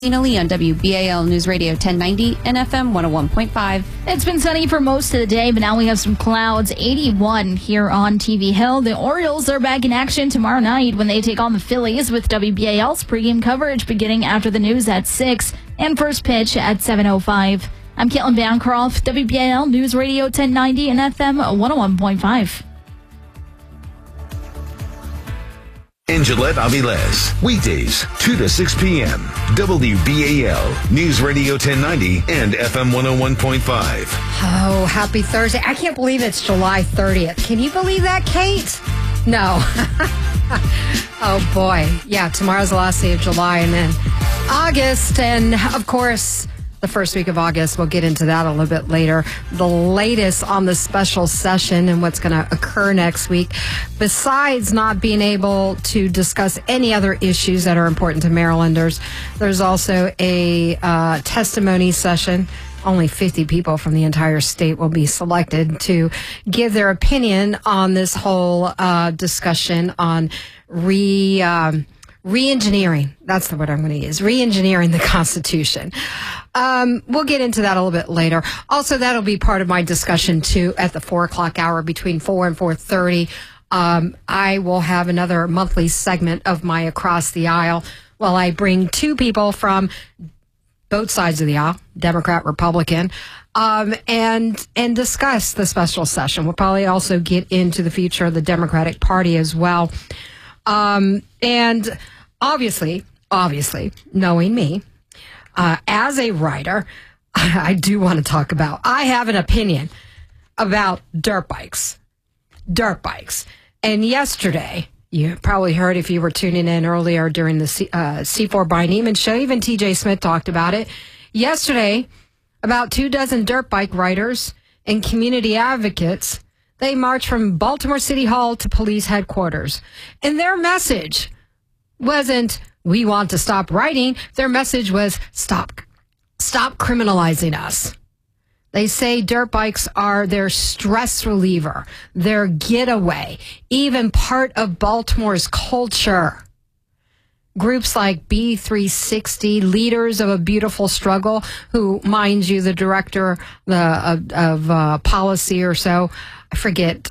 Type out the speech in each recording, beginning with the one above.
Lee on WBAL News Radio 1090 and FM 101.5. It's been sunny for most of the day, but now we have some clouds. 81 here on TV Hill. The Orioles are back in action tomorrow night when they take on the Phillies with WBAL's pregame coverage beginning after the news at 6 and first pitch at 7:05. I'm Caitlin Bancroft, WBAL News Radio 1090 and FM 101.5. In Gillette Aviles, weekdays 2 to 6 p.m. WBAL News Radio 1090 and FM 101.5. Oh, happy Thursday. I can't believe it's July 30th. Can you believe that, Kate? No. Oh, boy. Yeah, tomorrow's the last day of July and then August. And, of course, the first week of August. We'll get into that a little bit later. The latest on the special session and what's going to occur next week. Besides not being able to discuss any other issues that are important to Marylanders, there's also a testimony session. Only 50 people from the entire state will be selected to give their opinion on this whole discussion on re-engineering. That's the word I'm going to use. Re-engineering the Constitution. We'll get into that a little bit later. Also, that'll be part of my discussion, too, at the 4 o'clock hour between 4 and 4:30. I will have another monthly segment of my Across the Aisle while I bring two people from both sides of the aisle, Democrat, Republican, and discuss the special session. We'll probably also get into the future of the Democratic Party as well. And obviously, knowing me, as a writer, I do want to talk about, I have an opinion about dirt bikes. And yesterday, you probably heard if you were tuning in earlier during the C4 Brian Eman show, even TJ Smith talked about it. Yesterday, about 24 dirt bike riders and community advocates, they marched from Baltimore City Hall to police headquarters. And their message wasn't, we want to stop riding. Their message was, stop criminalizing us. They say dirt bikes are their stress reliever, their getaway, even part of Baltimore's culture. Groups like B360, Leaders of a Beautiful Struggle, who, mind you, the director of policy or so, I forget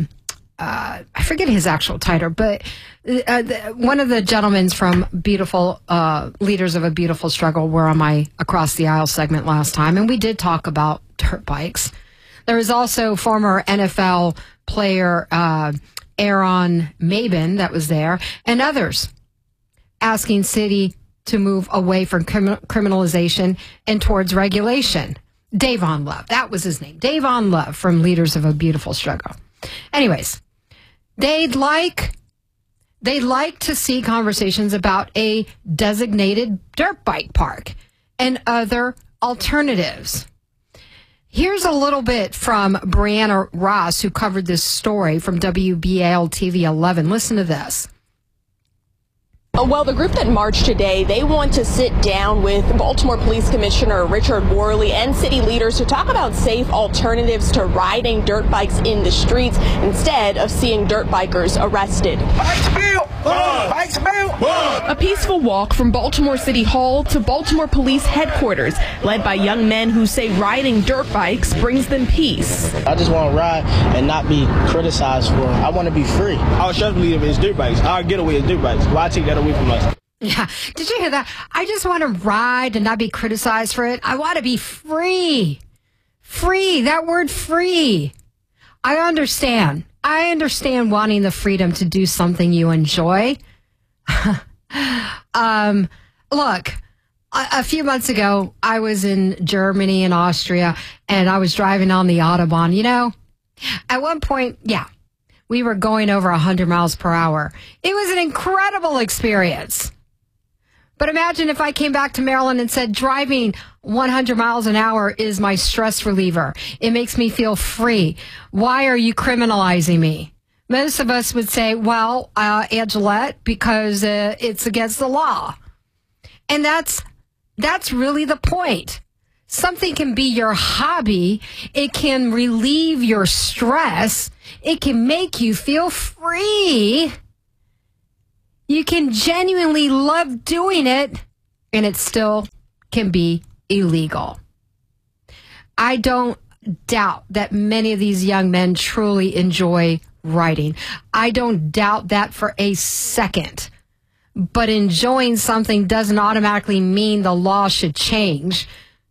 his actual title, but one of the gentlemen from Leaders of a Beautiful Struggle were on my Across the Aisle segment last time, and we did talk about dirt bikes. There was also former NFL player Aaron Mabin that was there, and others asking city to move away from criminalization and towards regulation. Davon Love, that was his name. Davon Love from Leaders of a Beautiful Struggle. Anyways, they'd like to see conversations about a designated dirt bike park and other alternatives. Here's a little bit from Brianna Ross, who covered this story from WBAL TV 11. Listen to this. Well, the group that marched today, they want to sit down with Baltimore Police Commissioner Richard Worley and city leaders to talk about safe alternatives to riding dirt bikes in the streets instead of seeing dirt bikers arrested. Bikes built! Bikes built! A peaceful walk from Baltimore City Hall to Baltimore Police Headquarters, led by young men who say riding dirt bikes brings them peace. I just want to ride and not be criticized for it. I want to be free. Our stress reliever is dirt bikes. Our getaway is dirt bikes. Why take that away from us? Yeah. Did you hear that? I just want to ride and not be criticized for it. I want to be free. Free. That word free. I understand. Wanting the freedom to do something you enjoy. Look, a few months ago, I was in Germany and Austria, and I was driving on the Autobahn. You know, at one point, we were going over 100 miles per hour. It was an incredible experience. But imagine if I came back to Maryland and said, driving 100 miles an hour is my stress reliever. It makes me feel free. Why are you criminalizing me? Most of us would say, well, Angelette, because it's against the law. And that's really the point. Something can be your hobby. It can relieve your stress. It can make you feel free. You can genuinely love doing it and it still can be illegal. I don't doubt that many of these young men truly enjoy riding. I don't doubt that for a second. But enjoying something doesn't automatically mean the law should change.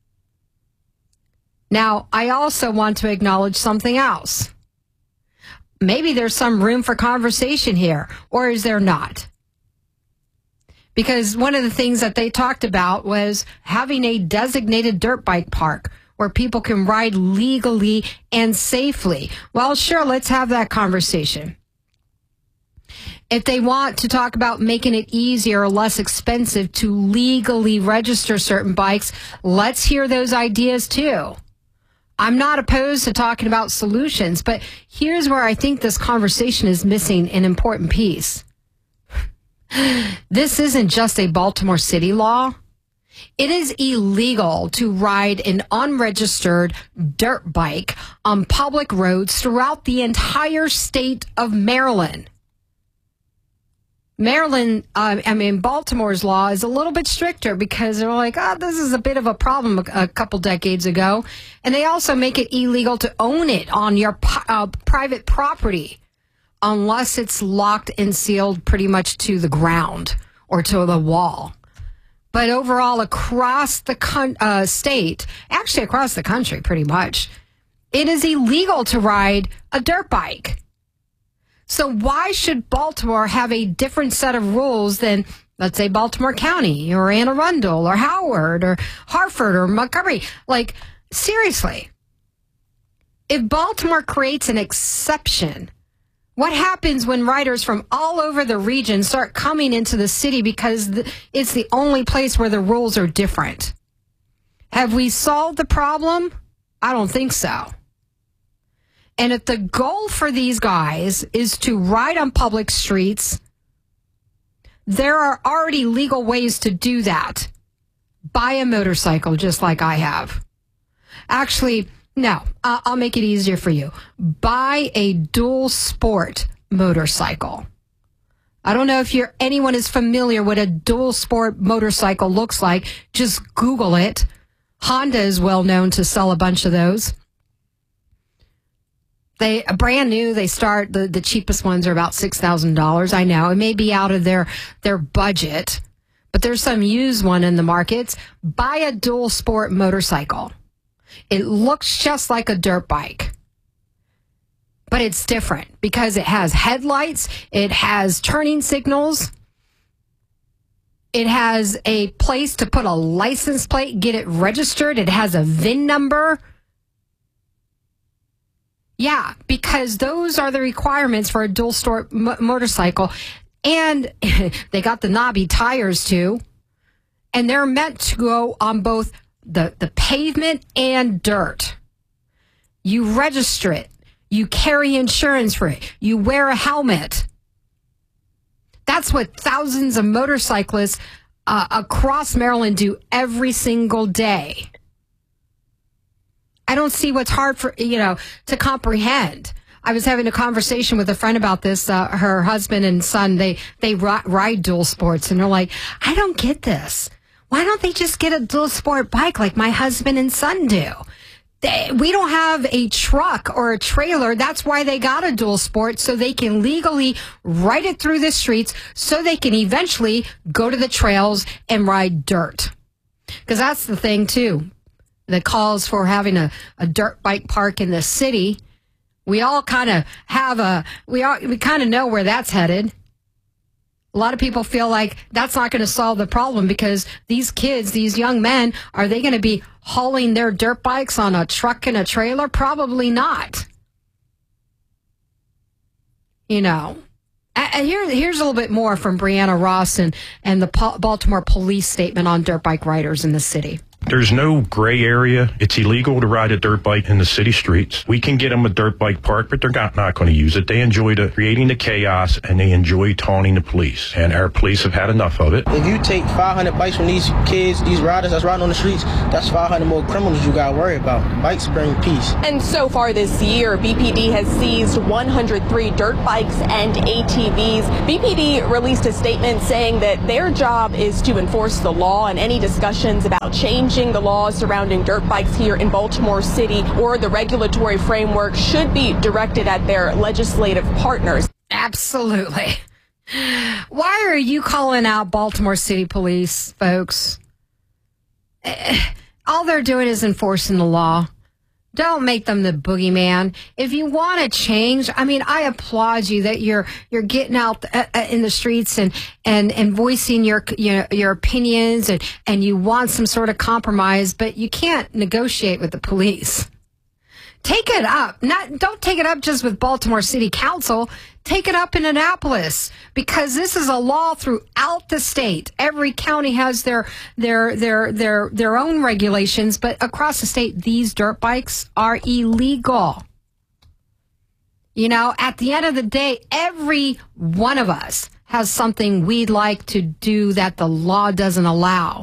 Now, I also want to acknowledge something else. Maybe there's some room for conversation here, or is there not? Because one of the things that they talked about was having a designated dirt bike park where people can ride legally and safely. Well, sure, let's have that conversation. If they want to talk about making it easier or less expensive to legally register certain bikes, let's hear those ideas too. I'm not opposed to talking about solutions, but here's where I think this conversation is missing an important piece. This isn't just a Baltimore City law. It is illegal to ride an unregistered dirt bike on public roads throughout the entire state of Maryland. Baltimore's law is a little bit stricter because they're like, this is a bit of a problem a couple decades ago. And they also make it illegal to own it on your private property unless it's locked and sealed pretty much to the ground or to the wall. But overall, across the state, actually across the country pretty much, it is illegal to ride a dirt bike. So why should Baltimore have a different set of rules than, let's say, Baltimore County or Anne Arundel or Howard or Hartford or Montgomery? Like, seriously, if Baltimore creates an exception, what happens when riders from all over the region start coming into the city because it's the only place where the rules are different? Have we solved the problem? I don't think so. And if the goal for these guys is to ride on public streets, there are already legal ways to do that. Buy a motorcycle just like I have. Actually, no, I'll make it easier for you. Buy a dual sport motorcycle. I don't know if anyone is familiar what a dual sport motorcycle looks like. Just Google it. Honda is well known to sell a bunch of those. They brand new. They start the cheapest ones are about $6,000. I know it may be out of their budget, but there's some used one in the markets. Buy a dual sport motorcycle. It looks just like a dirt bike, but it's different because it has headlights. It has turning signals. It has a place to put a license plate, get it registered. It has a VIN number. Yeah, because those are the requirements for a dual sport motorcycle. And they got the knobby tires too. And they're meant to go on both the pavement and dirt. You register it. You carry insurance for it. You wear a helmet. That's what thousands of motorcyclists across Maryland do every single day. I don't see what's hard to comprehend. I was having a conversation with a friend about this. Her husband and son, they ride dual sports, and they're like, I don't get this. Why don't they just get a dual sport bike like my husband and son do? We don't have a truck or a trailer. That's why they got a dual sport, so they can legally ride it through the streets so they can eventually go to the trails and ride dirt. Because that's the thing, too. The calls for having a dirt bike park in the city, we all kind of we kind of know where that's headed. A lot of people feel like that's not going to solve the problem because these kids, these young men, are they going to be hauling their dirt bikes on a truck and a trailer? Probably not. You know, here's a little bit more from Brianna Ross and the Baltimore police statement on dirt bike riders in the city. There's no gray area. It's illegal to ride a dirt bike in the city streets. We can get them a dirt bike park, but they're not going to use it. They enjoy creating the chaos, and they enjoy taunting the police. And our police have had enough of it. If you take 500 bikes from these kids, these riders that's riding on the streets, that's 500 more criminals you got to worry about. Bikes bring peace. And so far this year, BPD has seized 103 dirt bikes and ATVs. BPD released a statement saying that their job is to enforce the law, and any discussions about changing the laws surrounding dirt bikes here in Baltimore City or the regulatory framework should be directed at their legislative partners. Absolutely. Why are you calling out Baltimore City Police, folks? All they're doing is enforcing the law. Don't make them the boogeyman. If you want to change, I mean, I applaud you that you're getting out in the streets and voicing your opinions and you want some sort of compromise, but you can't negotiate with the police. Take it up. Don't take it up just with Baltimore City Council. Take it up in Annapolis, because this is a law throughout the state. Every county has their own regulations, but across the state, these dirt bikes are illegal. You know, at the end of the day, every one of us has something we'd like to do that the law doesn't allow.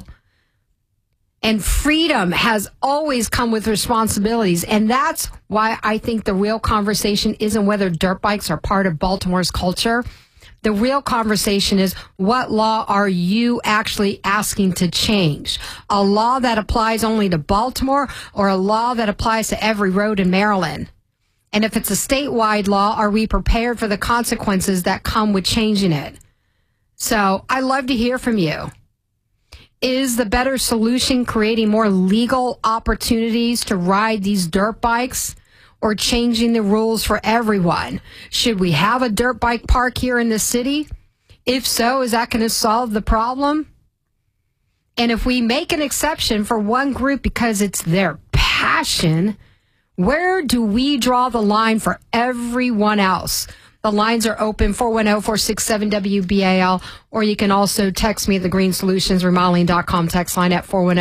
And freedom has always come with responsibilities. And that's why I think the real conversation isn't whether dirt bikes are part of Baltimore's culture. The real conversation is, what law are you actually asking to change? A law that applies only to Baltimore, or a law that applies to every road in Maryland? And if it's a statewide law, are we prepared for the consequences that come with changing it? So I'd love to hear from you. Is the better solution creating more legal opportunities to ride these dirt bikes, or changing the rules for everyone? Should we have a dirt bike park here in the city? If so, is that going to solve the problem? And if we make an exception for one group because it's their passion, where do we draw the line for everyone else? The lines are open, 410-467-WBAL, or you can also text me at the greensolutionsremodeling.com text line at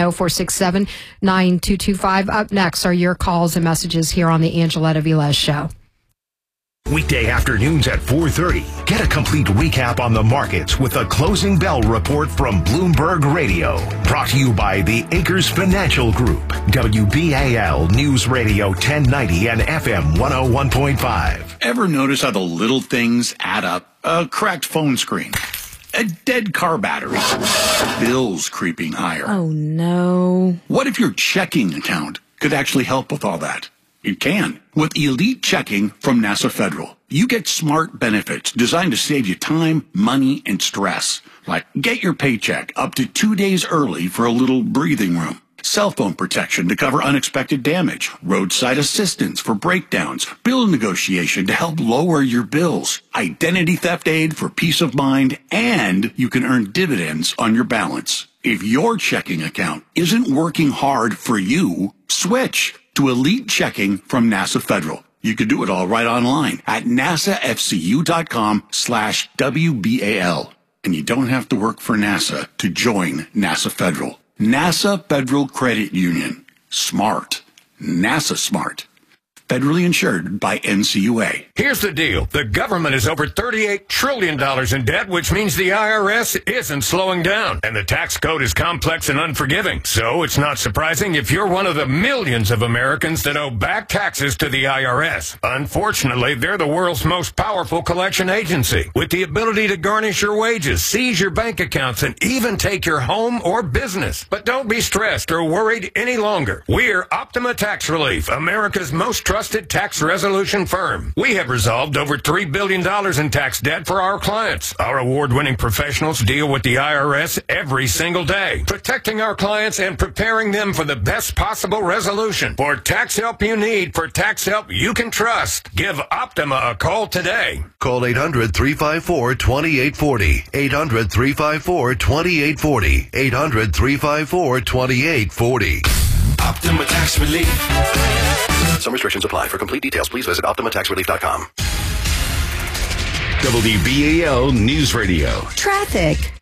410-467-9225. Up next are your calls and messages here on the Angeletta Velez Show. Weekday afternoons at 4:30. Get a complete recap on the markets with a closing bell report from Bloomberg Radio. Brought to you by the Acres Financial Group. WBAL News Radio 1090 and FM 101.5. Ever notice how the little things add up? A cracked phone screen, a dead car battery, bills creeping higher. Oh, no. What if your checking account could actually help with all that? It can. With Elite Checking from NASA Federal, you get smart benefits designed to save you time, money, and stress. Like get your paycheck up to 2 days early for a little breathing room. Cell phone protection to cover unexpected damage. Roadside assistance for breakdowns. Bill negotiation to help lower your bills. Identity theft aid for peace of mind. And you can earn dividends on your balance. If your checking account isn't working hard for you, switch to Elite Checking from NASA Federal. You can do it all right online at nasafcu.com/WBAL. And you don't have to work for NASA to join NASA Federal. NASA Federal Credit Union. Smart. NASA smart. Federally insured by NCUA. Here's the deal. The government is over $38 trillion in debt, which means the IRS isn't slowing down. And the tax code is complex and unforgiving. So it's not surprising if you're one of the millions of Americans that owe back taxes to the IRS. Unfortunately, they're the world's most powerful collection agency, with the ability to garnish your wages, seize your bank accounts, and even take your home or business. But don't be stressed or worried any longer. We're Optima Tax Relief, America's most trusted tax resolution firm. We have resolved over $3 billion in tax debt for our clients. Our award-winning professionals deal with the IRS every single day, protecting our clients and preparing them for the best possible resolution. For tax help you need, for tax help you can trust, give Optima a call today. Call 800-354-2840. 800-354-2840. 800-354-2840. Optima Tax Relief. Some restrictions apply. For complete details, please visit OptimaTaxRelief.com. WBAL News Radio. Traffic.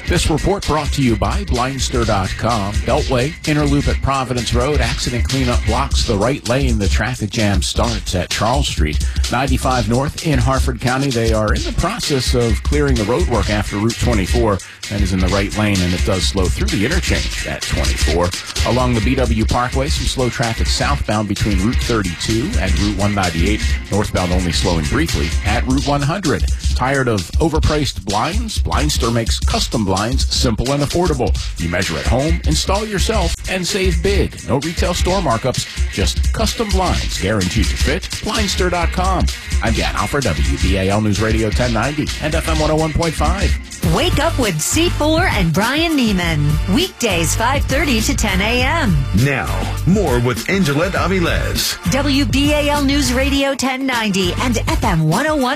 This report brought to you by Blindster.com. Beltway, inner loop at Providence Road. Accident cleanup blocks the right lane. The traffic jam starts at Charles Street. 95 North in Harford County. They are in the process of clearing the road work after Route 24. That is in the right lane, and it does slow through the interchange at 24. Along the BW Parkway, some slow traffic southbound between Route 32 and Route 198. Northbound only slowing briefly at Route 100. Tired of overpriced blinds? Blindster makes custom blinds simple and affordable. You measure at home, install yourself, and save big. No retail store markups, just custom blinds guaranteed to fit. Blindster.com. I'm Dan Alford, WBAL News Radio 1090 and FM 101.5. Wake up with C4 and Brian Neiman. Weekdays 5:30 to 10 a.m. Now, more with Angela Aviles. WBAL News Radio 1090 and FM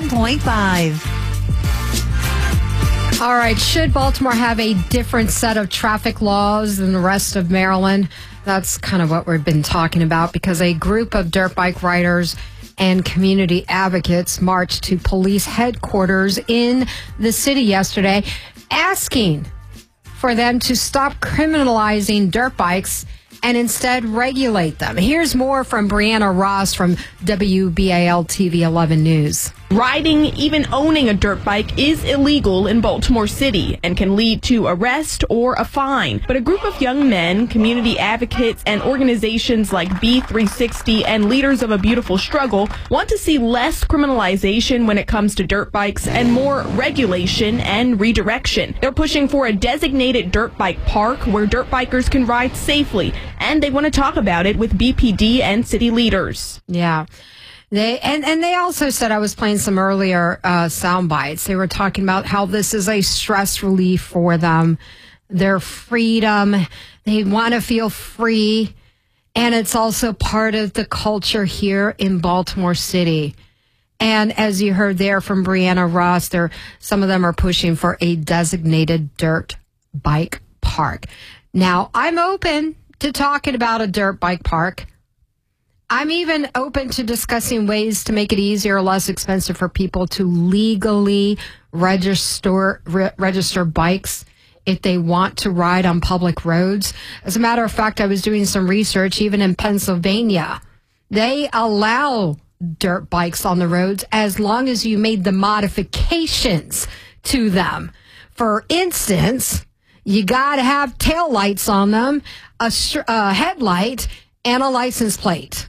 101.5. All right, should Baltimore have a different set of traffic laws than the rest of Maryland? That's kind of what we've been talking about, because a group of dirt bike riders and community advocates marched to police headquarters in the city yesterday, asking for them to stop criminalizing dirt bikes and instead regulate them. Here's more from Brianna Ross from WBAL TV 11 News. Riding, even owning a dirt bike, is illegal in Baltimore City and can lead to arrest or a fine. But a group of young men, community advocates, and organizations like B360 and Leaders of a Beautiful Struggle want to see less criminalization when it comes to dirt bikes and more regulation and redirection. They're pushing for a designated dirt bike park where dirt bikers can ride safely, and they want to talk about it with BPD and city leaders. Yeah. They also said, I was playing some earlier sound bites. They were talking about how this is a stress relief for them, their freedom. They want to feel free. And it's also part of the culture here in Baltimore City. And as you heard there from Brianna Ross, some of them are pushing for a designated dirt bike park. Now, I'm open to talking about a dirt bike park. I'm even open to discussing ways to make it easier or less expensive for people to legally register bikes if they want to ride on public roads. As a matter of fact, I was doing some research, even in Pennsylvania. They allow dirt bikes on the roads as long as you made the modifications to them. For instance, you got to have taillights on them, a headlight, and a license plate.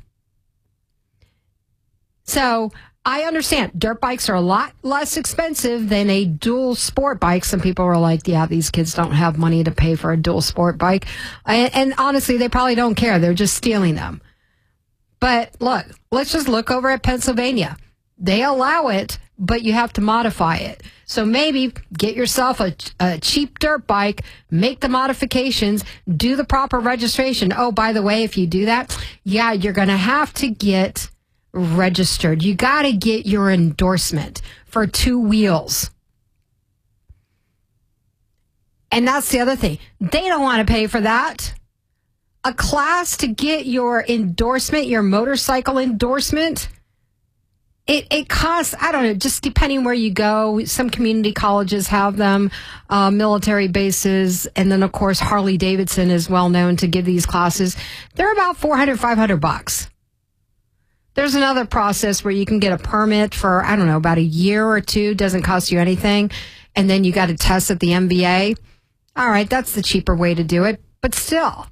So I understand dirt bikes are a lot less expensive than a dual sport bike. Some people are like, yeah, these kids don't have money to pay for a dual sport bike. And honestly, they probably don't care. They're just stealing them. But look, let's just look over at Pennsylvania. They allow it, but you have to modify it. So maybe get yourself a cheap dirt bike, make the modifications, do the proper registration. Oh, by the way, if you do that, yeah, you're going to have to get registered. You got to get your endorsement for 2 wheels. And that's the other thing. They don't want to pay for that. A class to get your endorsement, your motorcycle endorsement, it costs, I don't know, just depending where you go. Some community colleges have them, military bases, and then, of course, Harley Davidson is well known to give these classes. They're about $400, $500. There's another process where you can get a permit for, I don't know, about a year or 2. Doesn't cost you anything. And then you got to test at the MBA. All right, that's the cheaper way to do it. But still,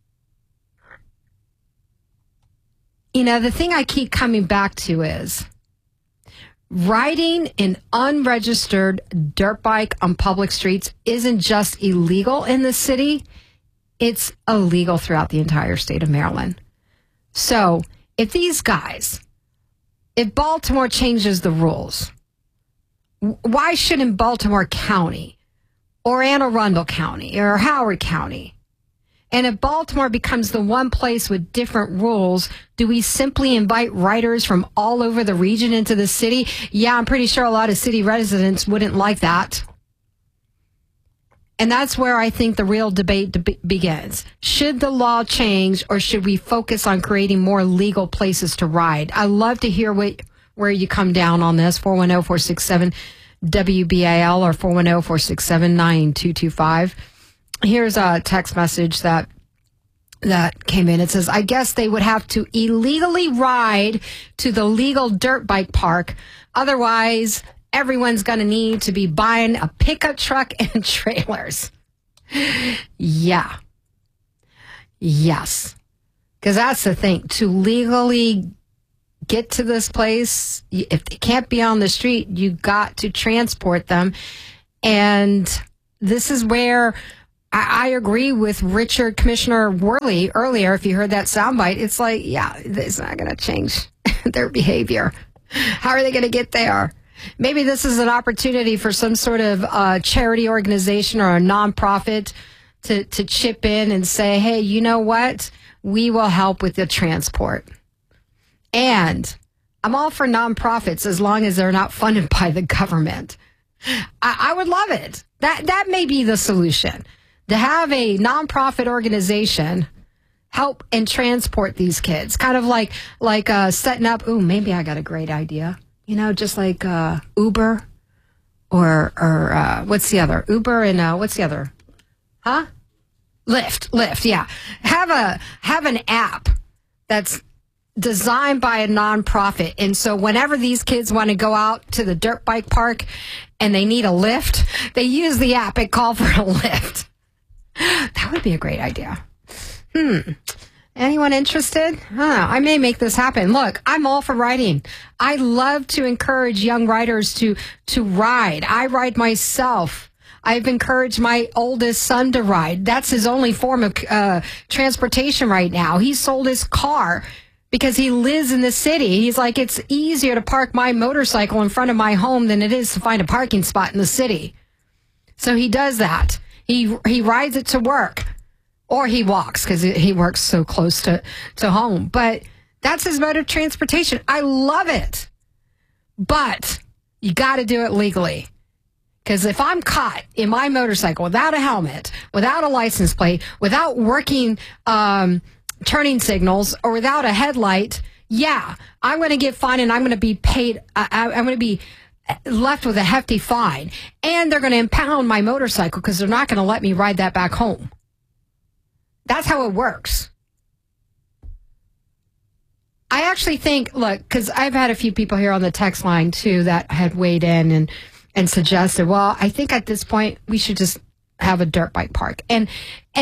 you know, the thing I keep coming back to is riding an unregistered dirt bike on public streets isn't just illegal in the city. It's illegal throughout the entire state of Maryland. So if these guys, if Baltimore changes the rules, why shouldn't Baltimore County or Anne Arundel County or Howard County? And if Baltimore becomes the one place with different rules, do we simply invite riders from all over the region into the city? Yeah, I'm pretty sure a lot of city residents wouldn't like that. And that's where I think the real debate begins. Should the law change, or should we focus on creating more legal places to ride? I love to hear where you come down on this, 410-467-9910. WBAL or 410-467-9225. Here's a text message that came in. It says, I guess they would have to illegally ride to the legal dirt bike park. Otherwise, everyone's going to need to be buying a pickup truck and trailers. Yeah. Yes. Because that's the thing. To legally get to this place, if they can't be on the street, you got to transport them. And this is where I agree with Richard Commissioner Worley earlier. If you heard that soundbite, it's like, yeah, it's not going to change their behavior. How are they going to get there? Maybe this is an opportunity for some sort of charity organization or a nonprofit to chip in and say, hey, you know what? We will help with the transport. And I'm all for nonprofits as long as they're not funded by the government. I would love it. That may be the solution. To have a nonprofit organization help and transport these kids. Kind of like setting up, maybe I got a great idea. You know, just like Uber or what's the other? Uber and what's the other? Huh? Lyft, yeah. Have an app that's designed by a nonprofit. And so whenever these kids want to go out to the dirt bike park and they need a lift, they use the app and call for a lift. That would be a great idea. Anyone interested? I may make this happen. Look, I'm all for riding. I love to encourage young riders to ride. I ride myself. I've encouraged my oldest son to ride. That's his only form of transportation right now. He sold his car because he lives in the city. He's like, it's easier to park my motorcycle in front of my home than it is to find a parking spot in the city. So he does that. He rides it to work, or he walks because he works so close to home. But that's his mode of transportation. I love it. But you got to do it legally. Because if I'm caught in my motorcycle without a helmet, without a license plate, without working turning signals, or without a headlight, yeah, I'm going to get fined and I'm going to be paid. I'm going to be left with a hefty fine, and they're going to impound my motorcycle because they're not going to let me ride that back home. That's how it works. I actually think, look, because I've had a few people here on the text line too that had weighed in and suggested, well, I think at this point we should just have a dirt bike park. And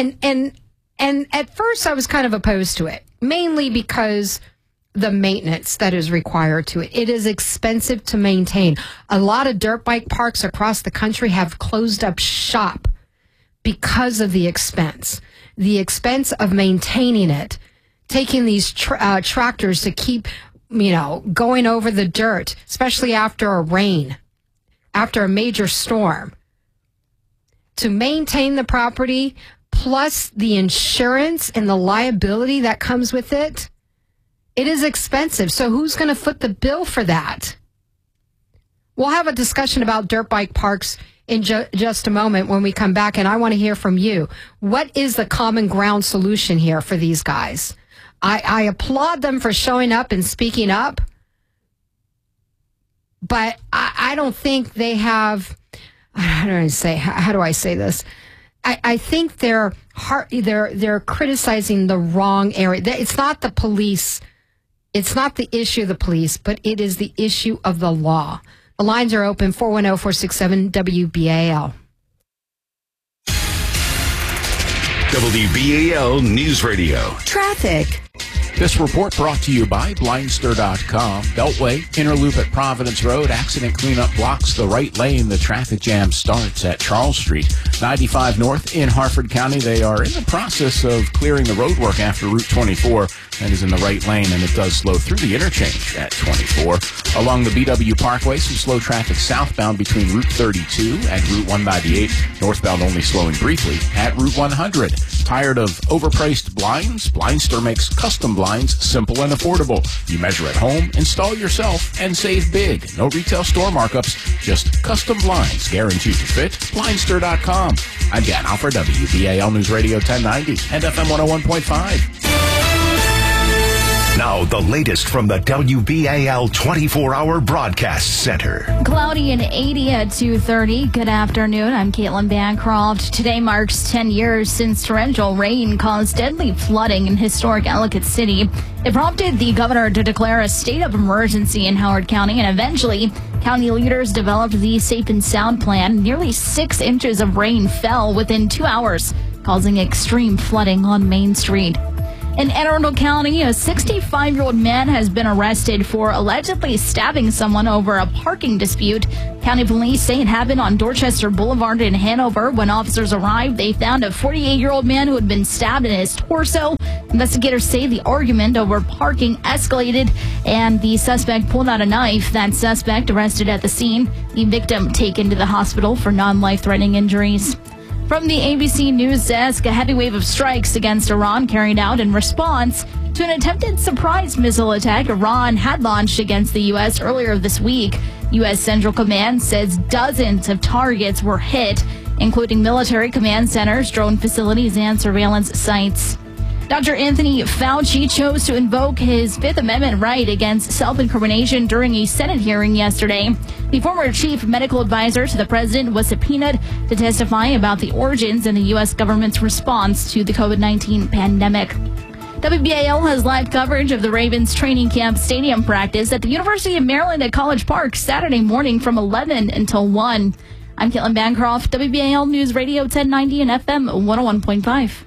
at first I was kind of opposed to it, mainly because the maintenance that is required to it. It is expensive to maintain. A lot of dirt bike parks across the country have closed up shop because of the expense. The expense of maintaining it, taking these tractors to keep, going over the dirt, especially after a rain, after a major storm, to maintain the property, plus the insurance and the liability that comes with it. It is expensive. So who's going to foot the bill for that? We'll have a discussion about dirt bike parks in just a moment when we come back, and I want to hear from you. What is the common ground solution here for these guys? I applaud them for showing up and speaking up, but I don't think they have, how do I say this? I think they're criticizing the wrong area. It's not the police. It's not the issue of the police, but it is the issue of the law. The lines are open, 410-467-WBAL. WBAL News Radio. Traffic. This report brought to you by Blindster.com. Beltway, inner loop at Providence Road. Accident cleanup blocks the right lane. The traffic jam starts at Charles Street. 95 North in Harford County. They are in the process of clearing the roadwork after Route 24. That is in the right lane, and it does slow through the interchange at 24. Along the BW Parkway, some slow traffic southbound between Route 32 and Route 198. Northbound only slowing briefly at Route 100. Tired of overpriced blinds? Blindster makes custom blinds simple and affordable. You measure at home, install yourself, and save big. No retail store markups, just custom blinds guaranteed to fit. Blindster.com. I'm Dan Alford, WBAL News Radio 1090 and FM 101.5. Now, the latest from the WBAL 24-hour broadcast center. Cloudy and 80 at 2:30. Good afternoon. I'm Caitlin Bancroft. Today marks 10 years since torrential rain caused deadly flooding in historic Ellicott City. It prompted the governor to declare a state of emergency in Howard County, and eventually, county leaders developed the Safe and Sound plan. Nearly 6 inches of rain fell within 2 hours, causing extreme flooding on Main Street. In Anne Arundel County, a 65-year-old man has been arrested for allegedly stabbing someone over a parking dispute. County police say it happened on Dorchester Boulevard in Hanover. When officers arrived, they found a 48-year-old man who had been stabbed in his torso. Investigators say the argument over parking escalated, and the suspect pulled out a knife. That suspect arrested at the scene. The victim taken to the hospital for non-life-threatening injuries. From the ABC News Desk, a heavy wave of strikes against Iran carried out in response to an attempted surprise missile attack Iran had launched against the U.S. earlier this week. U.S. Central Command says dozens of targets were hit, including military command centers, drone facilities, and surveillance sites. Dr. Anthony Fauci chose to invoke his Fifth Amendment right against self-incrimination during a Senate hearing yesterday. The former chief medical advisor to the president was subpoenaed to testify about the origins and the U.S. government's response to the COVID-19 pandemic. WBAL has live coverage of the Ravens training camp stadium practice at the University of Maryland at College Park Saturday morning from 11 until 1. I'm Caitlin Bancroft, WBAL News Radio 1090 and FM 101.5.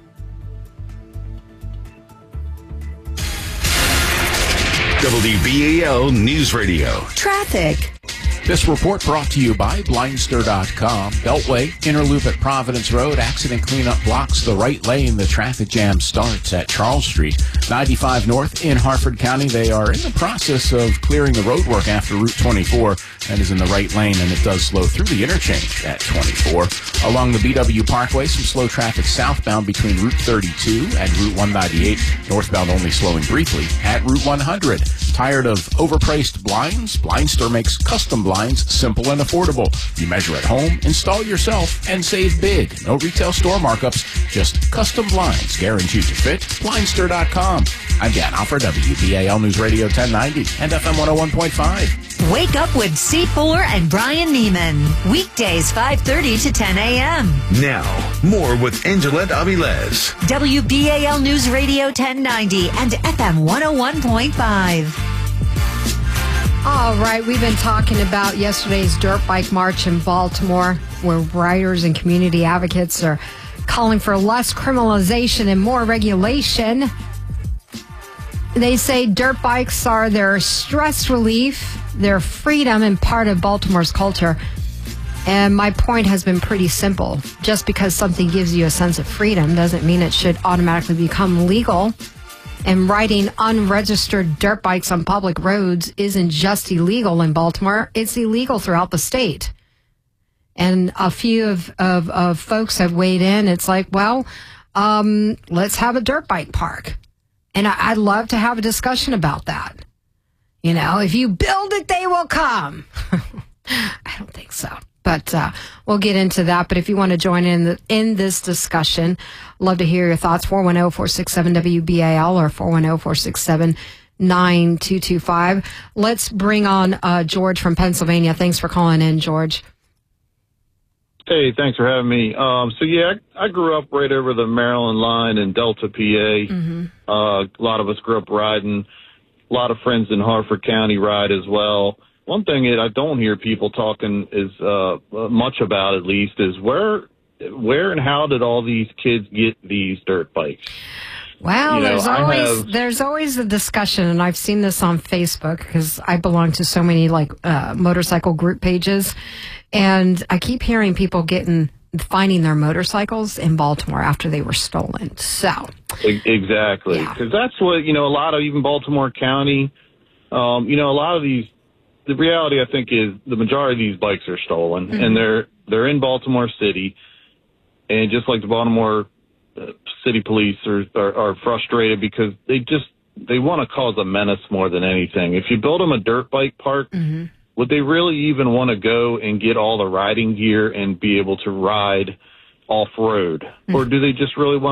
WBAL News Radio. Traffic. This report brought to you by Blindster.com. Beltway, inner loop at Providence Road. Accident cleanup blocks the right lane. The traffic jam starts at Charles Street. 95 North in Harford County. They are in the process of clearing the roadwork after Route 24. That is in the right lane, and it does slow through the interchange at 24. Along the BW Parkway, some slow traffic southbound between Route 32 and Route 198. Northbound only slowing briefly at Route 100. Tired of overpriced blinds? Blindster makes custom blinds simple and affordable. You measure at home, install yourself, and save big. No retail store markups, just custom blinds guaranteed to fit. Blindster.com. I'm Dan Offer, WBAL News Radio 1090 and FM 101.5. Wake up with C4 and Brian Neiman. Weekdays 5:30 to 10 a.m. Now, more with Angelette Avilés. WBAL News Radio 1090 and FM 101.5. All right, we've been talking about yesterday's dirt bike march in Baltimore, where riders and community advocates are calling for less criminalization and more regulation. They say dirt bikes are their stress relief, their freedom, and part of Baltimore's culture. And my point has been pretty simple. Just because something gives you a sense of freedom doesn't mean it should automatically become legal. And riding unregistered dirt bikes on public roads isn't just illegal in Baltimore. It's illegal throughout the state. And a few of folks have weighed in. It's like, well, let's have a dirt bike park. And I'd love to have a discussion about that. You know, if you build it, they will come. I don't think so. But we'll get into that. But if you want to join in this discussion, love to hear your thoughts. 410-467-WBAL or 410-467-9225. Let's bring on George from Pennsylvania. Thanks for calling in, George. Hey, thanks for having me. I grew up right over the Maryland line in Delta, PA. Mm-hmm. A lot of us grew up riding. A lot of friends in Harford County ride as well. One thing that I don't hear people talking is much about, at least, is where and how did all these kids get these dirt bikes? Well, there's always a discussion, and I've seen this on Facebook because I belong to so many motorcycle group pages, and I keep hearing people finding their motorcycles in Baltimore after they were stolen. So exactly, because that's what a lot of even Baltimore County, a lot of these. The reality, I think, is the majority of these bikes are stolen, mm-hmm. and they're in Baltimore City, and just like the Baltimore City Police are frustrated because they want to cause a menace more than anything. If you build them a dirt bike park, mm-hmm. would they really even want to go and get all the riding gear and be able to ride off-road? Mm-hmm. Or do they just really want to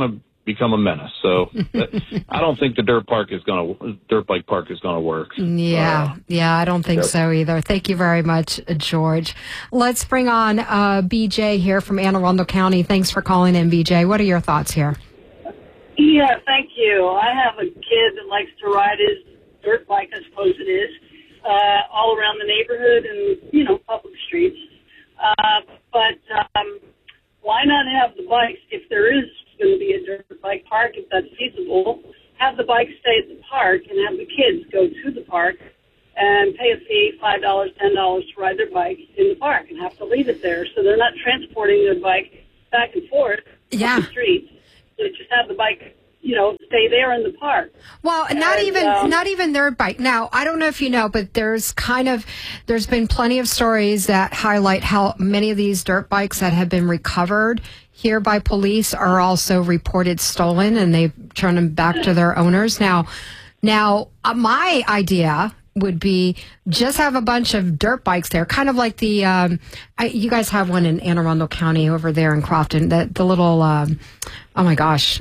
become a menace. So I don't think the dirt bike park is gonna work. Yeah, I don't think so either. Thank you very much, George. Let's bring on BJ here from Anne Arundel County. Thanks for calling in, BJ. What are your thoughts here? Yeah, thank you. I have a kid that likes to ride his dirt bike, I suppose it is, all around the neighborhood and, public streets. But why not have the bikes, if there is going to be a dirt bike park, if that's feasible, have the bikes stay at the park and have the kids go to the park and pay a fee, $5, $10 to ride their bike in the park and have to leave it there. So they're not transporting their bike back and forth up the streets. They just have the bike, stay there in the park. Well, not even their bike. Now, I don't know if you know, but there's been plenty of stories that highlight how many of these dirt bikes that have been recovered here by police are also reported stolen, and they turn them back to their owners. Now, my idea would be just have a bunch of dirt bikes there, kind of like the you guys have one in Anne Arundel County over there in Crofton, the little oh my gosh,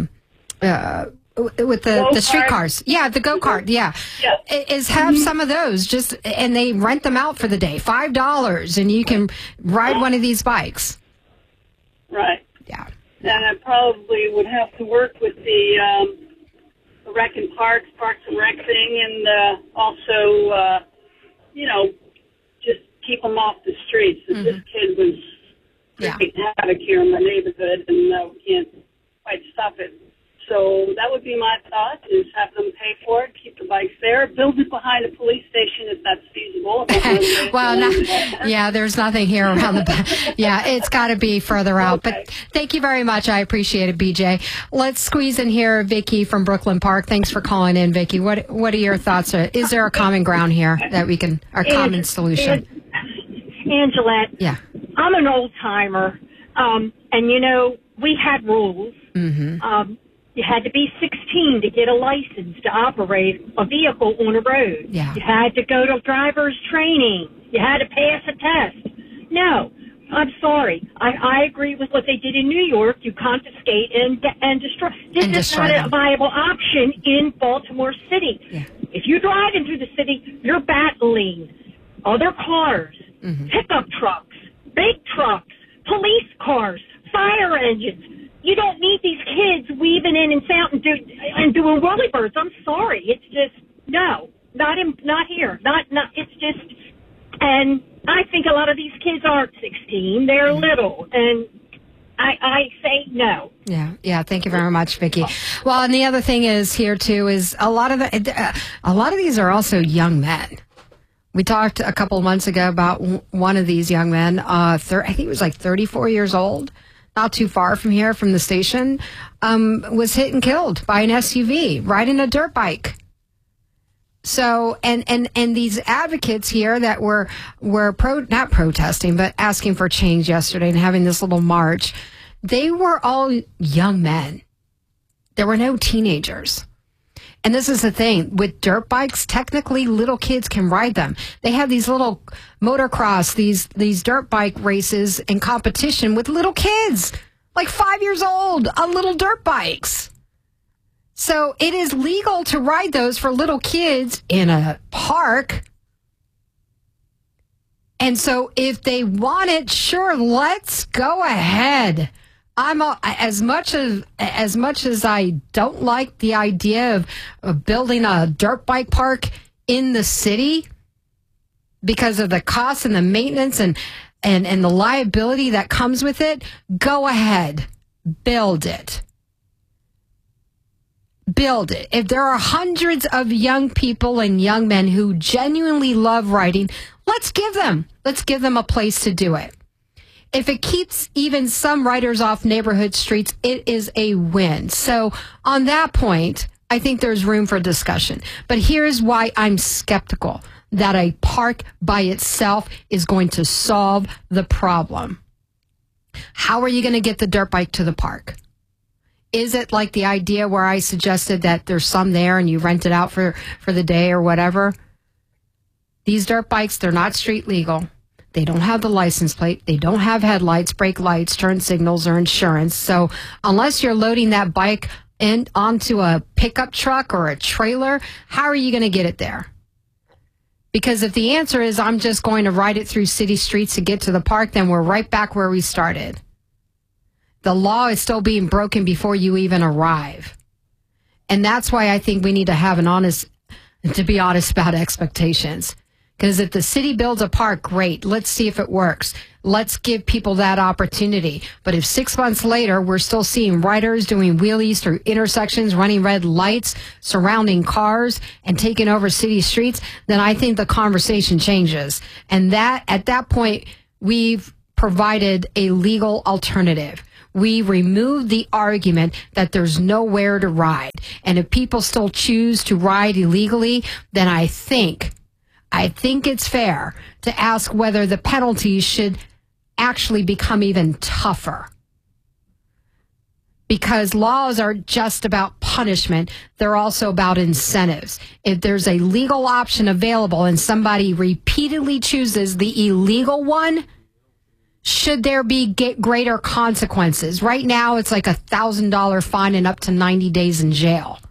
with the streetcars, the go-kart, is have some of those and they rent them out for the day, $5, and you can ride one of these bikes. Right. Yeah. And I probably would have to work with the Rec and Parks and Rec thing, and also, just keep them off the streets. Mm-hmm. This kid was creating havoc here in my neighborhood, and we can't quite stop it. So that would be my thought, is have them pay for it, keep the bikes there, build it behind a police station if that's feasible. Well, there's nothing here around the back. Yeah, it's got to be further out. Okay. But thank you very much. I appreciate it, BJ. Let's squeeze in here Vicky from Brooklyn Park. Thanks for calling in, Vicky. What are your thoughts? Is there a common ground here that we can, our common solution? Angelette. Yeah. I'm an old timer. And we had rules. Mm-hmm. You had to be 16 to get a license to operate a vehicle on a road. Yeah. You had to go to driver's training. You had to pass a test. No, I'm sorry. I agree with what they did in New York. You confiscate and destroy. This is not a viable option in Baltimore City. Yeah. If you're driving through the city, you're battling other cars, pickup trucks, big trucks, police cars, fire engines. You don't need these kids weaving in and out and doing whirlybirds. I'm sorry. It's just, no, not here. Not, it's just, and I think a lot of these kids aren't 16. They're little, and I say no. Yeah. Thank you very much, Vicky. Well, and the other thing is here too is a lot of these are also young men. We talked a couple of months ago about one of these young men. I think he was like 34 years old. Not too far from here, from the station, was hit and killed by an SUV riding a dirt bike. So, and these advocates here that were not protesting, but asking for change yesterday and having this little march, they were all young men. There were no teenagers. And this is the thing, with dirt bikes, technically little kids can ride them. They have these little motocross, these dirt bike races in competition with little kids, like 5 years old, on little dirt bikes. So it is legal to ride those for little kids in a park. And so if they want it, sure, let's go ahead. As much as I don't like the idea of building a dirt bike park in the city because of the cost and the maintenance and the liability that comes with it, go ahead, build it. Build it. If there are hundreds of young people and young men who genuinely love riding, let's give them a place to do it. If it keeps even some riders off neighborhood streets, it is a win. So on that point, I think there's room for discussion. But here's why I'm skeptical that a park by itself is going to solve the problem. How are you going to get the dirt bike to the park? Is it like the idea where I suggested that there's some there and you rent it out for the day or whatever? These dirt bikes, they're not street legal. They don't have the license plate. They don't have headlights, brake lights, turn signals, or insurance. So unless you're loading that bike onto a pickup truck or a trailer, how are you going to get it there? Because if the answer is I'm just going to ride it through city streets to get to the park, then we're right back where we started. The law is still being broken before you even arrive. And that's why I think we need to be honest about expectations. Because if the city builds a park, great. Let's see if it works. Let's give people that opportunity. But if 6 months later, we're still seeing riders doing wheelies through intersections, running red lights, surrounding cars, and taking over city streets, then I think the conversation changes. And at that point, we've provided a legal alternative. We remove the argument that there's nowhere to ride. And if people still choose to ride illegally, then I think it's fair to ask whether the penalties should actually become even tougher. Because laws are just about punishment. They're also about incentives. If there's a legal option available and somebody repeatedly chooses the illegal one, should there be greater consequences? Right now, it's like $1,000 fine and up to 90 days in jail.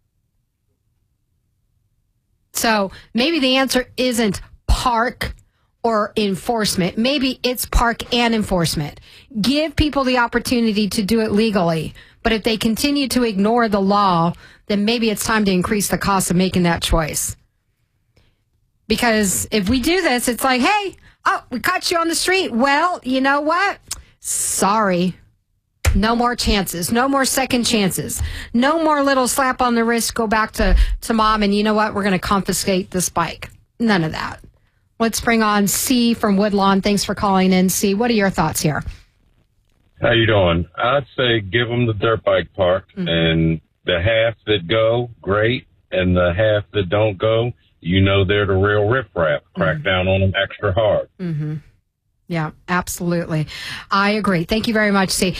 So maybe the answer isn't park or enforcement. Maybe it's park and enforcement. Give people the opportunity to do it legally. But if they continue to ignore the law, then maybe it's time to increase the cost of making that choice. Because if we do this, it's like, hey, we caught you on the street. Well, you know what? Sorry. No more chances. No more second chances. No more little slap on the wrist, go back to mom, and you know what? We're going to confiscate this bike. None of that. Let's bring on C from Woodlawn. Thanks for calling in, C. What are your thoughts here? How you doing? I'd say give them the dirt bike park, and the half that go, great, and the half that don't go, they're the real riffraff. Crack down on them extra hard. Mm-hmm. Yeah, absolutely. I agree. Thank you very much, C.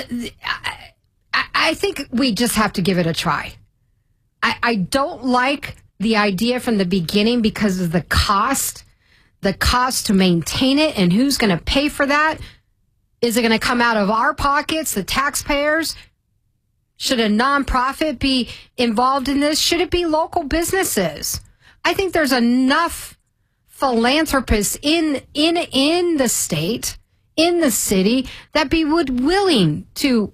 I think we just have to give it a try. I don't like the idea from the beginning because of the cost to maintain it, and who's going to pay for that? Is it going to come out of our pockets, the taxpayers? Should a nonprofit be involved in this? Should it be local businesses? I think there's enough philanthropists in the state, in the city, that would willing to,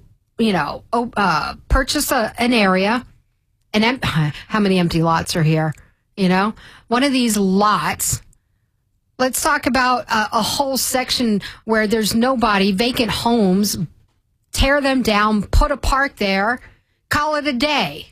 purchase an area. And how many empty lots are here? One of these lots. Let's talk about a whole section where there's nobody, vacant homes. Tear them down, put a park there, call it a day.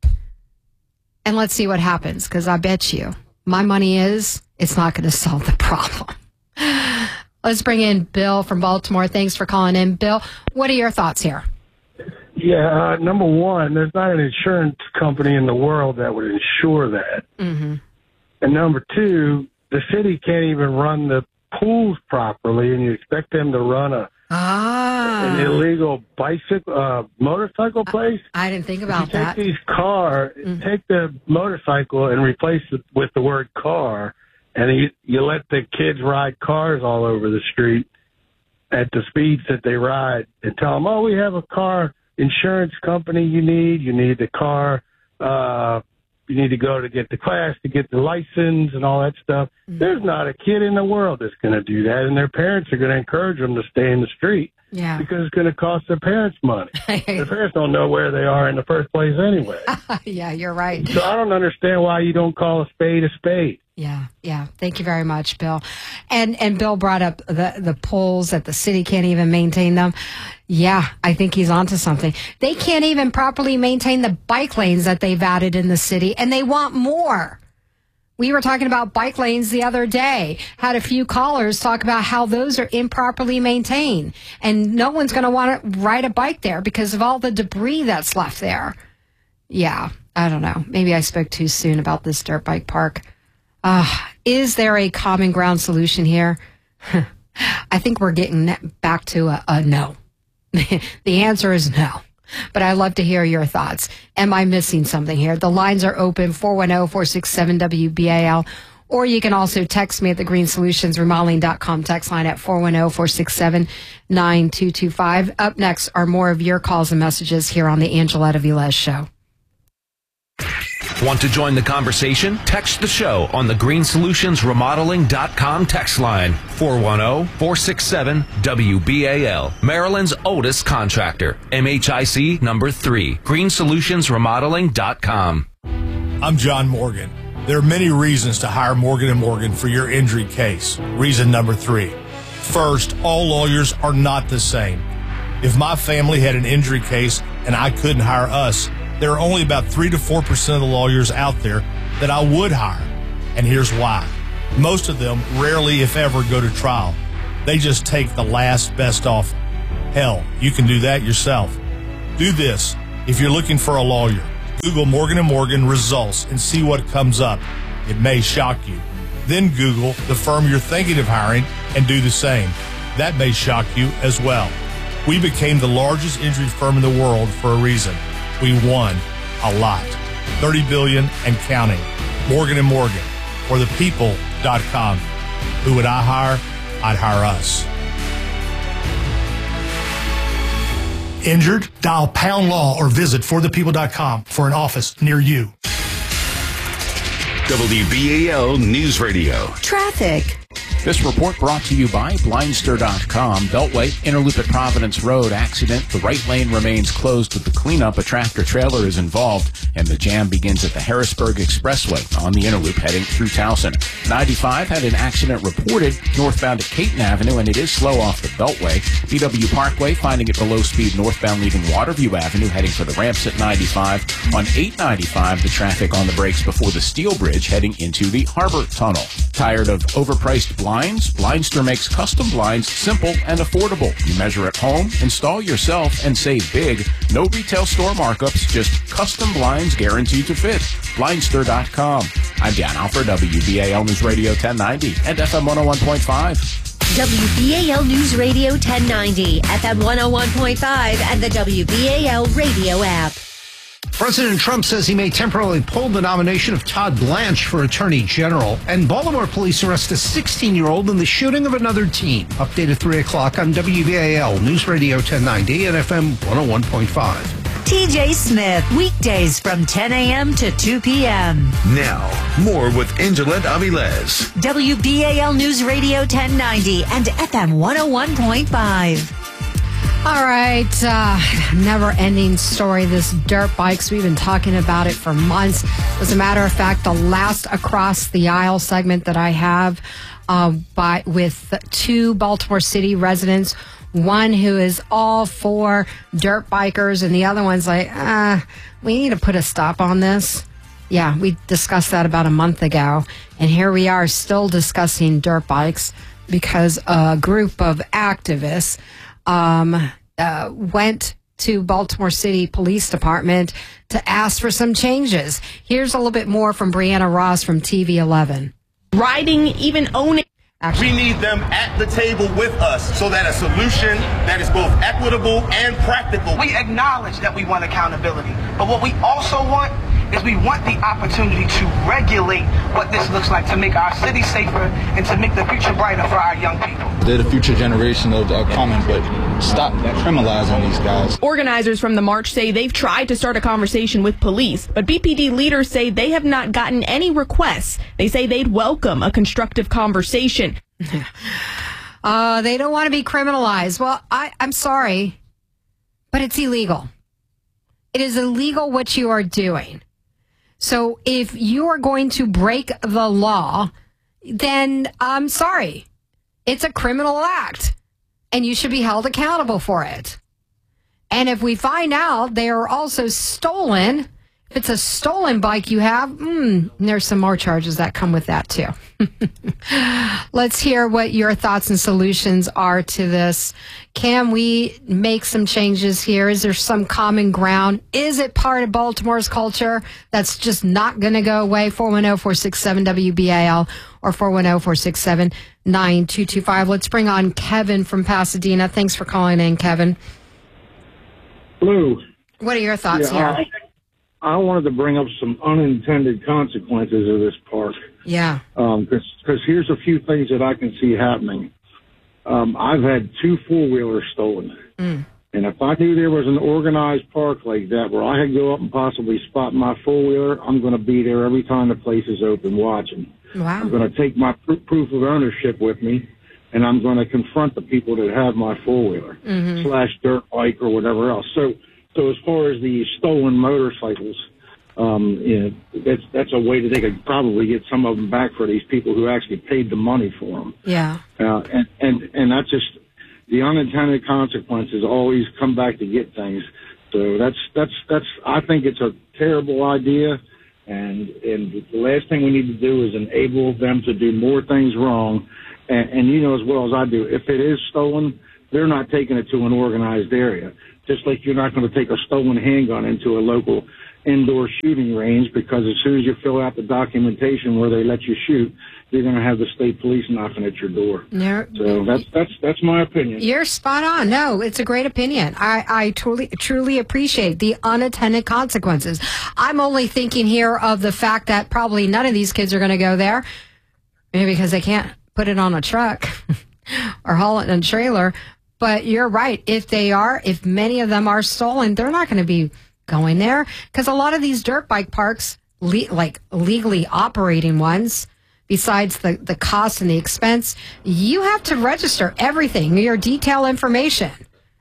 And let's see what happens, because I bet you my money is it's not going to solve the problem. Let's bring in Bill from Baltimore. Thanks for calling in. Bill, what are your thoughts here? Yeah, number one, there's not an insurance company in the world that would insure that. Mm-hmm. And number two, the city can't even run the pools properly, and you expect them to run an illegal motorcycle place? I didn't think about that. Take take the motorcycle and replace it with the word car, and you let the kids ride cars all over the street at the speeds that they ride, and tell them, we have a car insurance company you need the car, you need to go to get the class, to get the license and all that stuff. Mm-hmm. There's not a kid in the world that's going to do that, and their parents are going to encourage them to stay in the street because it's going to cost their parents money. Their parents don't know where they are in the first place anyway. Yeah, you're right. So I don't understand why you don't call a spade a spade. Yeah. Thank you very much, Bill. And Bill brought up the poles that the city can't even maintain them. Yeah, I think he's onto something. They can't even properly maintain the bike lanes that they've added in the city, and they want more. We were talking about bike lanes the other day. Had a few callers talk about how those are improperly maintained, and no one's going to want to ride a bike there because of all the debris that's left there. Yeah, I don't know. Maybe I spoke too soon about this dirt bike park. Is there a common ground solution here? I think we're getting back to a no. The answer is no. But I'd love to hear your thoughts. Am I missing something here? The lines are open, 410-467-WBAL. Or you can also text me at the greensolutionsremodeling.com text line at 410-467-9225. Up next are more of your calls and messages here on the Angeletta Velez Show. Want to join the conversation? Text the show on the greensolutionsremodeling.com text line 410-467-WBAL. Maryland's oldest contractor. MHIC number 3. greensolutionsremodeling.com. I'm John Morgan. There are many reasons to hire Morgan & Morgan for your injury case. Reason number 3. First, all lawyers are not the same. If my family had an injury case and I couldn't hire us, there are only about 3 to 4% of the lawyers out there that I would hire. And here's why. Most of them rarely, if ever, go to trial. They just take the last best offer. Hell, you can do that yourself. Do this. If you're looking for a lawyer, Google Morgan & Morgan results and see what comes up. It may shock you. Then Google the firm you're thinking of hiring and do the same. That may shock you as well. We became the largest injury firm in the world for a reason. We won a lot. $30 billion and counting. Morgan & Morgan, or thepeople.com. Who would I hire? I'd hire us. Injured? Dial pound law or visit forthepeople.com for an office near you. WBAL News Radio. Traffic. This report brought to you by Blindster.com. Beltway, Interloop at Providence Road accident. The right lane remains closed with the cleanup. A tractor-trailer is involved, and the jam begins at the Harrisburg Expressway on the Interloop heading through Towson. 95 had an accident reported northbound at Caton Avenue, and it is slow off the Beltway. BW Parkway finding it below speed northbound leaving Waterview Avenue heading for the ramps at 95. On 895, the traffic on the brakes before the Steel Bridge heading into the Harbor Tunnel. Tired of overpriced blinds? Blindster makes custom blinds simple and affordable. You measure at home, install yourself, and save big. No retail store markups, just custom blinds guaranteed to fit. Blindster.com. I'm Dan Alford, WBAL News Radio 1090 and FM 101.5. WBAL News Radio 1090, FM 101.5, and the WBAL radio app. President Trump says he may temporarily pull the nomination of Todd Blanche for Attorney General. And Baltimore police arrest a 16-year-old in the shooting of another teen. Update at 3 o'clock on WBAL News Radio 1090 and FM 101.5. TJ Smith, weekdays from 10 a.m. to 2 p.m. Now, more with Angeletta Avilés. WBAL News Radio 1090 and FM 101.5. All right, never-ending story, this dirt bikes. We've been talking about it for months. As a matter of fact, the last Across the Aisle segment that I have with 2 Baltimore City residents, one who is all for dirt bikers and the other one's like, we need to put a stop on this. Yeah, we discussed that about a month ago, and here we are still discussing dirt bikes because a group of activists went to Baltimore City Police Department to ask for some changes. Here's a little bit more from Brianna Ross from TV 11. Riding, even owning. We need them at the table with us so that a solution that is both equitable and practical. We acknowledge that we want accountability, but what we also want is we want the opportunity to regulate what this looks like to make our city safer and to make the future brighter for our young people. They're the future generation of coming, but stop criminalizing these guys. Organizers from the march say they've tried to start a conversation with police, but BPD leaders say they have not gotten any requests. They say they'd welcome a constructive conversation. They don't want to be criminalized. Well, I'm sorry, but it's illegal. It is illegal what you are doing. So if you are going to break the law, then I'm sorry. It's a criminal act, and you should be held accountable for it. And if we find out they are also stolen, if it's a stolen bike you have, there's some more charges that come with that too. Let's hear what your thoughts and solutions are to this. Can we make some changes here? Is there some common ground? Is it part of Baltimore's culture that's just not going to go away? 410-467-WBAL or 410-467-9225. Let's bring on Kevin from Pasadena. Thanks for calling in, Kevin. Hello. What are your thoughts here? I wanted to bring up some unintended consequences of this park. Yeah. Because here's a few things that I can see happening. I've had 2 4-wheelers stolen. And if I knew there was an organized park like that where I could go up and possibly spot my 4-wheeler, I'm going to be there every time the place is open watching. Wow. I'm going to take my proof of ownership with me, and I'm going to confront the people that have my 4-wheeler / dirt bike or whatever else. So as far as the stolen motorcycles, that's a way that they could probably get some of them back for these people who actually paid the money for them. Yeah. And that's just the unintended consequences always come back to get things. So that's I think it's a terrible idea. And the last thing we need to do is enable them to do more things wrong. And you know as well as I do, if it is stolen, they're not taking it to an organized area. Just like you're not going to take a stolen handgun into a local indoor shooting range, because as soon as you fill out the documentation where they let you shoot, you're going to have the state police knocking at your door. So that's my opinion. You're spot on. No, it's a great opinion. I truly appreciate the unattended consequences. I'm only thinking here of the fact that probably none of these kids are going to go there, maybe because they can't put it on a truck or haul it in a trailer. But you're right. If many of them are stolen, they're not going to be going there, because a lot of these dirt bike parks, like legally operating ones, besides the cost and the expense, you have to register everything, your detail information.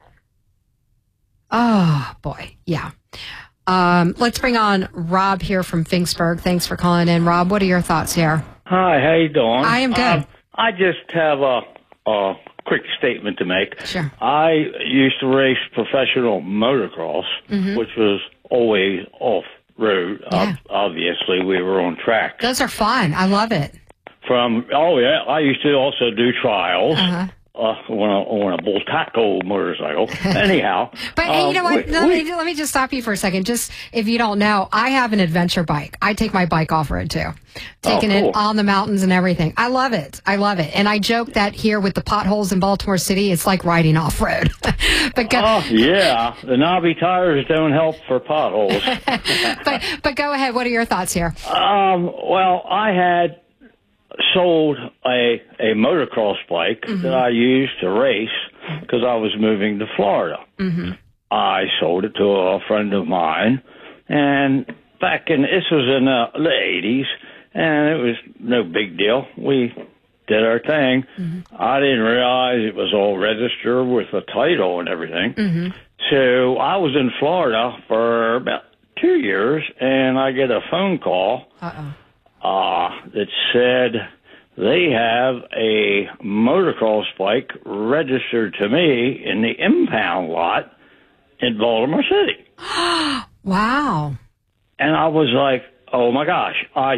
Oh, boy. Yeah. Let's bring on Rob here from Finksburg. Thanks for calling in. Rob, what are your thoughts here? Hi, how you doing? I am good. I just have a quick statement to make. Sure. I used to race professional motocross, which was always off-road. Yeah. Obviously, we were on track. Those are fun. I love it. I used to also do trials on a Bull Taco motorcycle. Anyhow. But hey, you know what? Let me just stop you for a second. Just if you don't know, I have an adventure bike. I take my bike off-road too. Taking it on the mountains and everything. I love it. And I joke that here with the potholes in Baltimore City, it's like riding off-road. Yeah. The knobby tires don't help for potholes. but go ahead. What are your thoughts here? Well, I had sold a motocross bike that I used to race because I was moving to Florida. I sold it to a friend of mine, and this was in the 80s, and it was no big deal. We did our thing. I didn't realize it was all registered with a title and everything. So I was in Florida for about 2 years, and I get a phone call that said they have a motocross bike registered to me in the impound lot in Baltimore City. Wow. And I was like, oh my gosh, I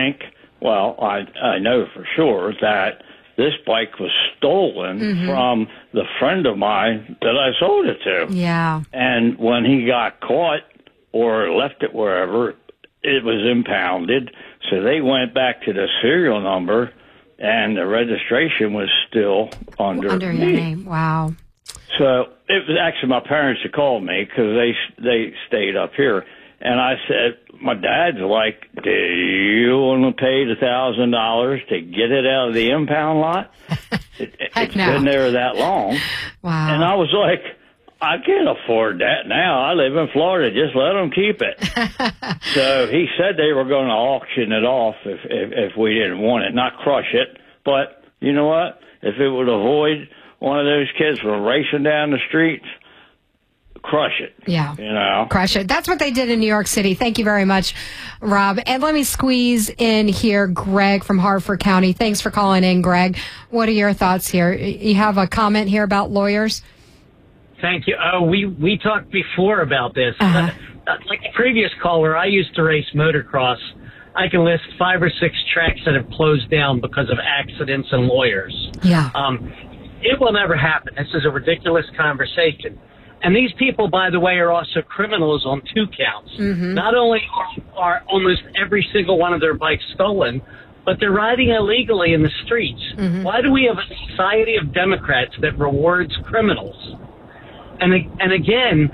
know for sure that this bike was stolen from the friend of mine that I sold it to. Yeah. And when he got caught or left it wherever, it was impounded. So they went back to the serial number, and the registration was still under your name. Wow. So it was actually my parents that called me because they stayed up here. And I said, my dad's like, do you want to pay the $1,000 to get it out of the impound lot? It's been there that long. Wow. And I was like, I can't afford that now. I live in Florida. Just let them keep it. So he said they were going to auction it off if we didn't want it, not crush it. But you know what? If it would avoid one of those kids from racing down the streets, crush it. Yeah. You know? Crush it. That's what they did in New York City. Thank you very much, Rob. And let me squeeze in here Greg from Harford County. Thanks for calling in, Greg. What are your thoughts here? You have a comment here about lawyers? Thank you. We talked before about this. Like the previous caller, I used to race motocross. I can list 5 or 6 tracks that have closed down because of accidents and lawyers. Yeah. It will never happen. This is a ridiculous conversation. And these people, by the way, are also criminals on 2 counts. Not only are almost every single one of their bikes stolen, but they're riding illegally in the streets. Why do we have a society of Democrats that rewards criminals? And again,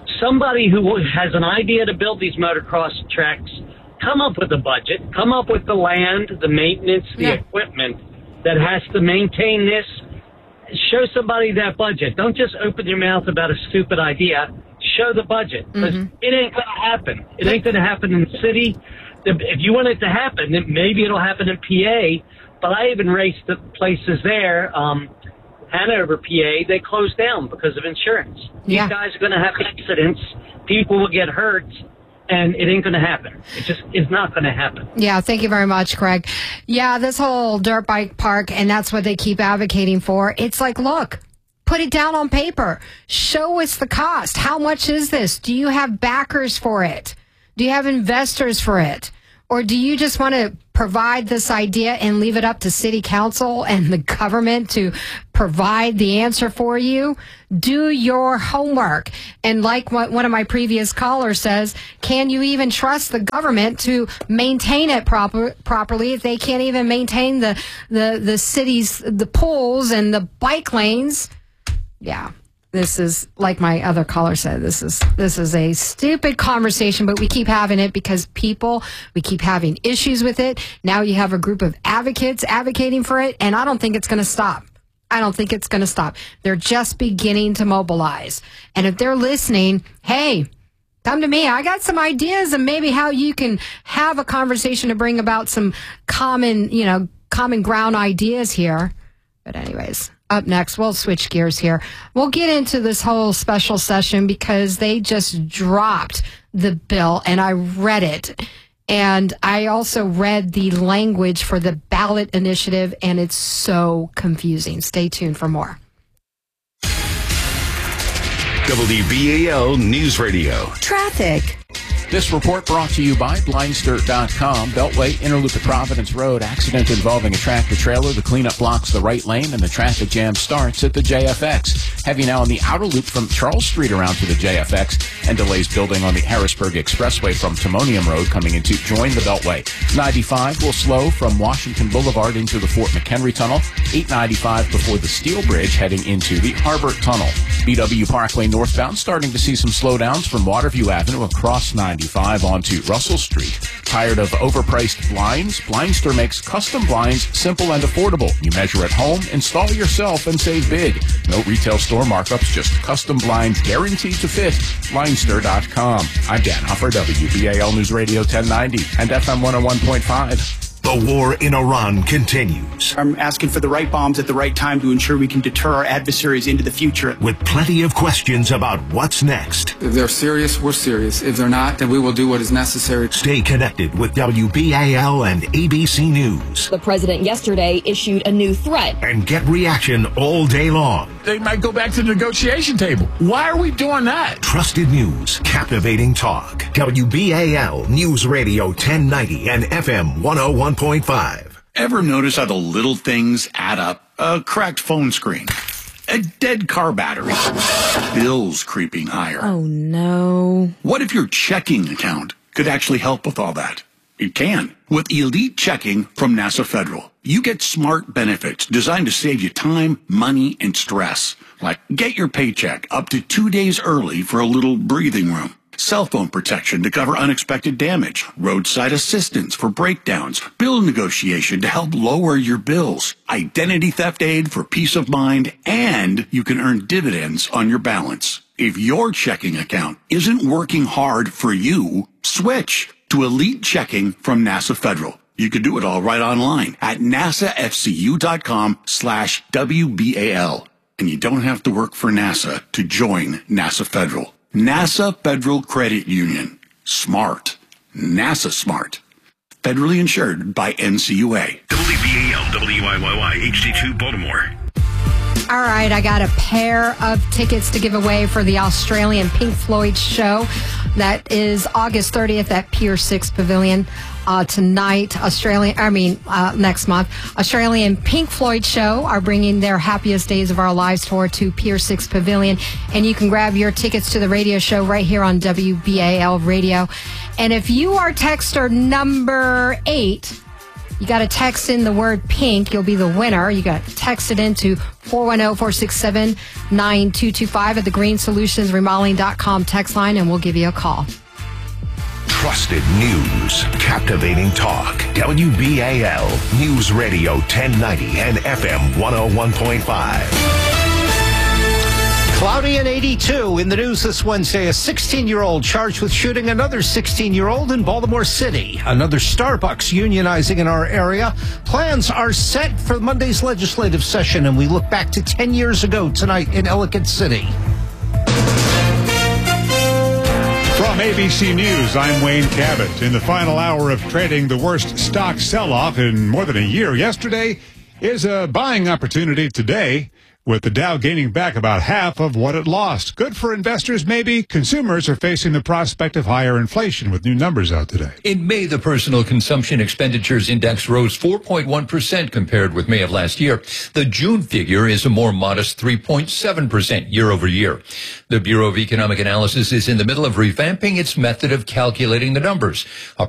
somebody who has an idea to build these motocross tracks, come up with a budget, come up with the land, the maintenance, the equipment that has to maintain this. Show somebody that budget. Don't just open your mouth about a stupid idea. Show the budget. Because it ain't going to happen. It ain't going to happen in the city. If you want it to happen, then maybe it'll happen in PA. But I even raced the places there. Hanover, PA, they closed down because of insurance. These guys are going to have accidents. People will get hurt, and it ain't going to happen. It just is not going to happen. Yeah, thank you very much, Craig. Yeah, this whole dirt bike park, and that's what they keep advocating for. It's like, look, put it down on paper. Show us the cost. How much is this? Do you have backers for it? Do you have investors for it? Or do you just want to provide this idea and leave it up to city council and the government to provide the answer for you? Do your homework. And like what one of my previous callers says, can you even trust the government to maintain it properly if they can't even maintain the city's, the pools and the bike lanes? Yeah. This is, like my other caller said, this is a stupid conversation, but we keep having it because we keep having issues with it. Now you have a group of advocates advocating for it, and I don't think it's going to stop. I don't think it's going to stop. They're just beginning to mobilize. And if they're listening, hey, come to me. I got some ideas and maybe how you can have a conversation to bring about some common ground ideas here. But anyways, up next, we'll switch gears here. We'll get into this whole special session because they just dropped the bill, and I read it. And I also read the language for the ballot initiative, and it's so confusing. Stay tuned for more. WBAL News Radio. Traffic. This report brought to you by Blindster.com. Beltway, Interloop at Providence Road. Accident involving a tractor-trailer. The cleanup blocks the right lane, and the traffic jam starts at the JFX. Heavy now on the outer loop from Charles Street around to the JFX, and delays building on the Harrisburg Expressway from Timonium Road coming in to join the Beltway. 95 will slow from Washington Boulevard into the Fort McHenry Tunnel. 895 before the Steel Bridge heading into the Harbor Tunnel. BW Parkway northbound starting to see some slowdowns from Waterview Avenue across 95 onto Russell Street. Tired of overpriced blinds? Blindster makes custom blinds simple and affordable. You measure at home, install yourself, and save big. No retail store markups, just custom blinds guaranteed to fit. Blindster.com. I'm Dan Huffer, WBAL News Radio 1090 and FM 101.5. The war in Iran continues. I'm asking for the right bombs at the right time to ensure we can deter our adversaries into the future. With plenty of questions about what's next. If they're serious, we're serious. If they're not, then we will do what is necessary. Stay connected with WBAL and ABC News. The president yesterday issued a new threat. And get reaction all day long. They might go back to the negotiation table. Why are we doing that? Trusted news, captivating talk. WBAL News Radio 1090 and FM 101.5. Ever notice how the little things add up? A cracked phone screen, a dead car battery, bills creeping higher. Oh, no. What if your checking account could actually help with all that? It can. With Elite Checking from NASA Federal, you get smart benefits designed to save you time, money, and stress. Like get your paycheck up to 2 days early for a little breathing room. Cell phone protection to cover unexpected damage, roadside assistance for breakdowns, bill negotiation to help lower your bills, identity theft aid for peace of mind, and you can earn dividends on your balance. If your checking account isn't working hard for you, switch to Elite Checking from NASA Federal. You can do it all right online at nasafcu.com/WBAL. And you don't have to work for NASA to join NASA Federal. NASA Federal Credit Union. Smart. NASA smart. Federally insured by NCUA. WBAL, WIYY, HD2 Baltimore. All right, I got a pair of tickets to give away for the Australian Pink Floyd show. That is August 30th at Pier 6 Pavilion. Tonight, next month, Australian Pink Floyd show are bringing their Happiest Days of Our Lives tour to Pier 6 Pavilion. And you can grab your tickets to the radio show right here on WBAL Radio. And if you are texter number 8, You got to text in the word pink. You'll be the winner. You got to text it into 410-467-9225 at the GreenSolutionsRemodeling.com text line, and we'll give you a call. Trusted news, captivating talk. WBAL News Radio 1090 and FM 101.5. Cloudy and 82 in the news this Wednesday. A 16-year-old charged with shooting another 16-year-old in Baltimore City. Another Starbucks unionizing in our area. Plans are set for Monday's legislative session, and we look back to 10 years ago tonight in Ellicott City. From ABC News, I'm Wayne Cabot. In the final hour of trading, the worst stock sell-off in more than a year yesterday is a buying opportunity today, with the Dow gaining back about half of what it lost. Good for investors, maybe. Consumers are facing the prospect of higher inflation with new numbers out today. In May, the Personal Consumption Expenditures Index rose 4.1% compared with May of last year. The June figure is a more modest 3.7% year over year. The Bureau of Economic Analysis is in the middle of revamping its method of calculating the numbers.